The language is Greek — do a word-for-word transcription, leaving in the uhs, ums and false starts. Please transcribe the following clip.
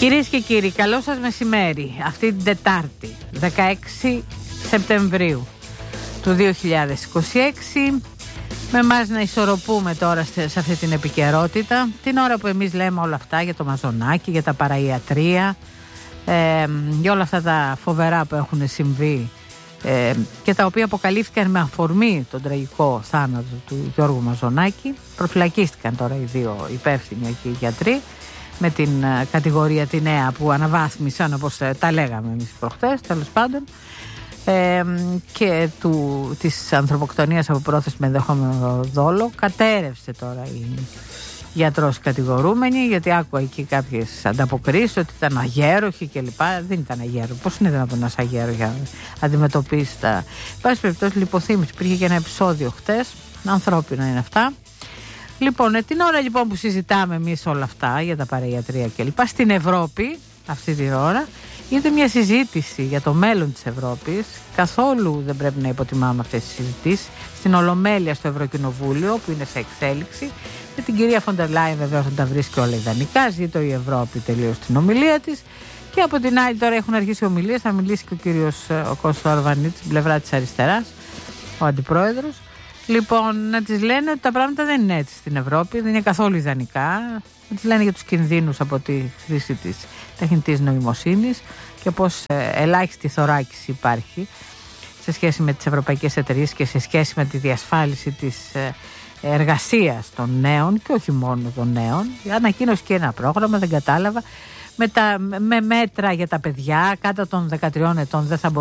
Κυρίες και κύριοι, καλό σας μεσημέρι. Αυτή την Τετάρτη, δεκαέξι Σεπτεμβρίου του δύο χιλιάδες είκοσι έξι, με εμάς να ισορροπούμε τώρα σε αυτή την επικαιρότητα, την ώρα που εμείς λέμε όλα αυτά για το Μαζονάκι, για τα παραϊατρία, ε, για όλα αυτά τα φοβερά που έχουν συμβεί ε, και τα οποία αποκαλύφθηκαν με αφορμή τον τραγικό θάνατο του Γιώργου Μαζονάκη. Προφυλακίστηκαν τώρα οι δύο υπεύθυνοι εκεί οι γιατροί, με την uh, κατηγορία τη νέα που αναβάθμισαν, όπως uh, τα λέγαμε εμείς προχτές, τέλος πάντων, ε, και του, της ανθρωποκτονίας από πρόθεση με ενδεχόμενο δόλο. Κατέρευσε τώρα η γιατρός κατηγορούμενη, γιατί άκουα εκεί κάποιες ανταποκρίσεις ότι ήταν αγέροχοι κλπ. Δεν ήταν αγέροχοι. Πώς είναι δυνατόν να είσαι αγέροχοι για να αντιμετωπίσει τα. Εν πάση περιπτώσει, λιποθύμηση. Υπήρχε και ένα επεισόδιο χτες. Ανθρώπινα είναι αυτά. Λοιπόν, την ώρα λοιπόν που συζητάμε εμείς όλα αυτά για τα παραϊατρία κλπ. Στην Ευρώπη, αυτή την ώρα, γίνεται μια συζήτηση για το μέλλον της Ευρώπης. Καθόλου δεν πρέπει να υποτιμάμε αυτές τις συζητήσεις. Στην Ολομέλεια στο Ευρωκοινοβούλιο, που είναι σε εξέλιξη, με την κυρία Φοντερ Λάιεν βεβαίως να τα βρίσκει όλα ιδανικά. Ζήτω η Ευρώπη τελείως την ομιλία της. Και από την άλλη, τώρα έχουν αρχίσει ομιλίες. Θα μιλήσει και ο κύριος ο Κώστας Αρβανίτης, στην πλευρά της αριστεράς, ο αντιπρόεδρος. Λοιπόν, να τις λένε ότι τα πράγματα δεν είναι έτσι στην Ευρώπη, δεν είναι καθόλου ιδανικά. Να τις λένε για τους κινδύνους από τη χρήση της τεχνητής νοημοσύνης και πώς ε, ελάχιστη θωράκιση υπάρχει σε σχέση με τις ευρωπαϊκές εταιρείες και σε σχέση με τη διασφάλιση της ε, εργασίας των νέων και όχι μόνο των νέων. Ανακοίνωσε και ένα πρόγραμμα, δεν κατάλαβα, με, τα, με μέτρα για τα παιδιά κάτω των δεκατριών ετών δεν θα μπορούν